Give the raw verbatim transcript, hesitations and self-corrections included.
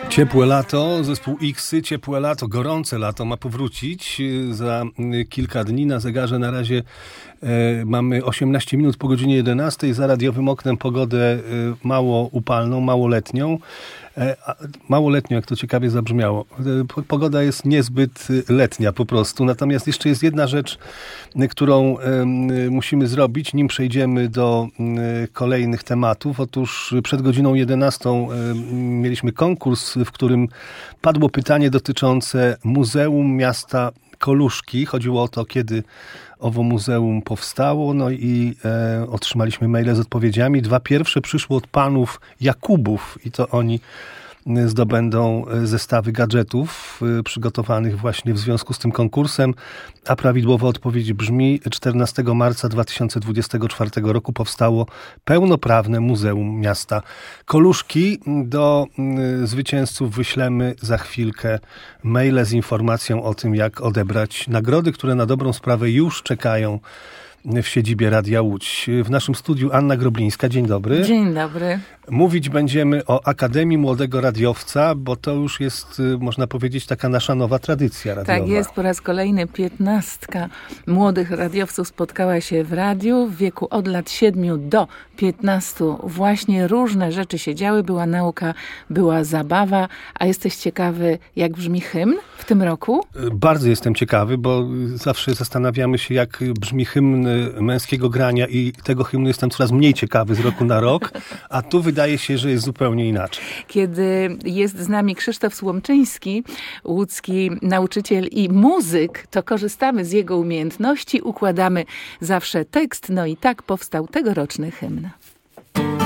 Ciepłe lato, zespół Iksy, ciepłe lato, gorące lato ma powrócić za kilka dni. Na zegarze na razie e, mamy osiemnaście minut po godzinie jedenastej. Za radiowym oknem pogodę e, mało upalną, mało letnią. E, a, mało letnią, jak to ciekawie zabrzmiało. E, pogoda jest niezbyt letnia po prostu. Natomiast jeszcze jest jedna rzecz, którą e, musimy zrobić, nim przejdziemy do e, kolejnych tematów. Otóż przed godziną jedenastą e, mieliśmy konkurs, w którym padło pytanie dotyczące Muzeum Miasta Koluszki. Chodziło o to, kiedy owo muzeum powstało, no i e, otrzymaliśmy maile z odpowiedziami. Dwa pierwsze przyszły od panów Jakubów i to oni zdobędą zestawy gadżetów przygotowanych właśnie w związku z tym konkursem, a prawidłowa odpowiedź brzmi: czternastego marca dwa tysiące dwudziestego czwartego roku powstało pełnoprawne Muzeum Miasta Koluszki. Do zwycięzców wyślemy za chwilkę maile z informacją o tym, jak odebrać nagrody, które na dobrą sprawę już czekają w siedzibie Radia Łódź. W naszym studiu Anna Groblińska. Dzień dobry. Dzień dobry. Mówić będziemy o Akademii Młodego Radiowca, bo to już jest, można powiedzieć, taka nasza nowa tradycja radiowa. Tak jest, po raz kolejny piętnastka młodych radiowców spotkała się w radiu w wieku od lat siedmiu do piętnastu. Właśnie różne rzeczy się działy, była nauka, była zabawa. A jesteś ciekawy, jak brzmi hymn w tym roku? Bardzo jestem ciekawy, bo zawsze zastanawiamy się, jak brzmi hymn męskiego grania i tego hymnu jestem coraz mniej ciekawy z roku na rok, a tu wydaje się, że jest zupełnie inaczej. Kiedy jest z nami Krzysztof Słomczyński, łódzki nauczyciel i muzyk, to korzystamy z jego umiejętności, układamy zawsze tekst, no i tak powstał tegoroczny hymn.